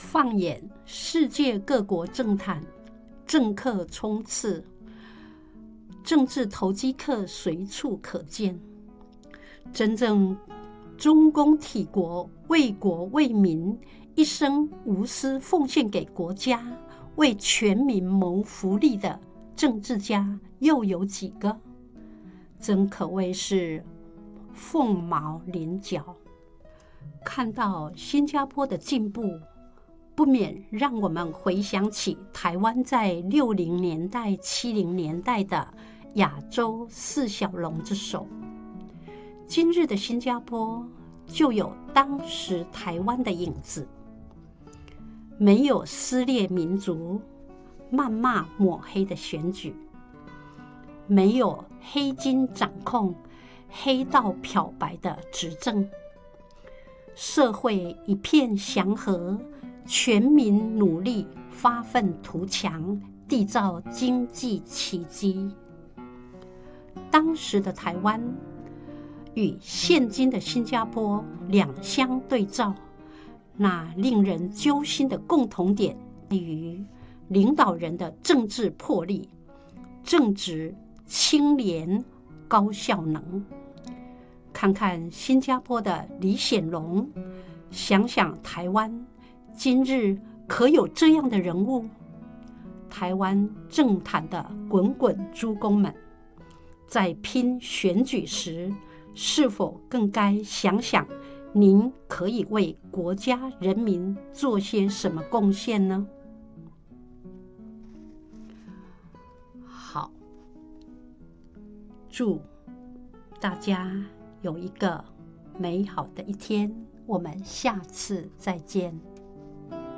放眼世界各国政坛，政客冲刺，政治投机客随处可见。真正忠公体国、为国为民，一生无私奉献给国家，为全民谋福利的政治家又有几个？真可谓是凤毛麟角。看到新加坡的进步，不免让我们回想起台湾在60年代、70年代的亚洲四小龙之首。今日的新加坡就有当时台湾的影子，没有撕裂民族、谩骂抹黑的选举，没有黑金掌控、黑道漂白的执政，社会一片祥和，全民努力发愤图强，缔造经济奇迹。当时的台湾与现今的新加坡两相对照，那令人揪心的共同点在于领导人的政治魄力、正直、清廉、高效能。看看新加坡的李显龙，想想台湾，今日可有这样的人物？台湾政坛的滚滚诸公们，在拼选举时，是否更该想想您可以为国家人民做些什么贡献呢？好，祝大家有一个美好的一天，我们下次再见。